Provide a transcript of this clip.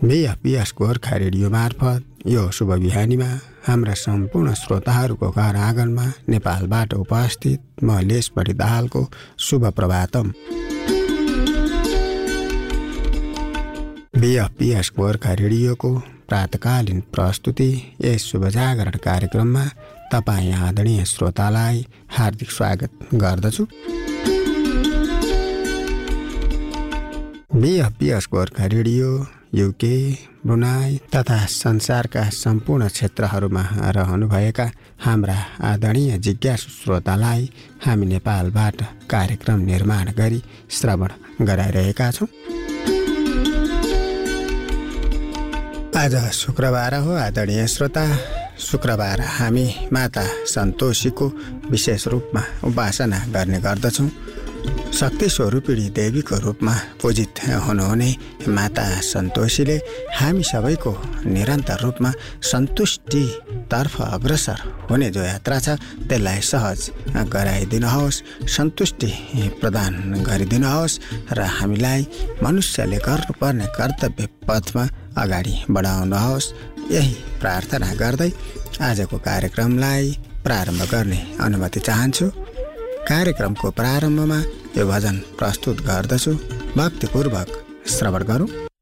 बीएफपीएस Gorkha radio मार्फत यो शुभ बिहानीमा हाम्रा सम्पूर्ण श्रोताहरूको घर आँगनमा नेपालबाट उपस्थित म लेसबढी दाहालको शुभ प्रभातम। बीएफपीएस गोर्खा रेडियोको प्रातकालीन प्रस्तुति यस शुभ जागरण कार्यक्रममा तपाईँ आदरणीय श्रोतालाई हार्दिक स्वागत गर्दछु। बीएफपीएस गोर्खा रेडियो युके, ब्रुनाई तथा संसारका सम्पूर्ण क्षेत्रहरूमा रहनुभएका हाम्रा आदरणीय जिज्ञासु श्रोतालाई हामी नेपालबाट कार्यक्रम निर्माण गरी श्रवण गराइरहेका छौँ। आज शुक्रबार हो आदरणीय श्रोता। शुक्रबार हामी माता सन्तोषीको विशेष रूपमा उपासना गर्ने गर्दछौँ। शक्ति स्वरूपिणी देवीको रूपमा पूजित हुनुहुने माता सन्तोषीले हामी सबैको निरन्तर रूपमा सन्तुष्टितर्फ अग्रसर हुने जो यात्रा छ त्यसलाई सहज गराइदिनुहोस्, सन्तुष्टि प्रदान गरिदिनुहोस् र हामीलाई मनुष्यले गर्नुपर्ने कर्तव्य पथमा अगाडि बढाउनुहोस्। यही प्रार्थना गर्दै आजको कार्यक्रमलाई प्रारम्भ गर्ने अनुमति चाहन्छु। कार्यक्रमको प्रारम्भमा यो भजन प्रस्तुत गर्दछु, भक्तिपूर्वक श्रवण गरौँ।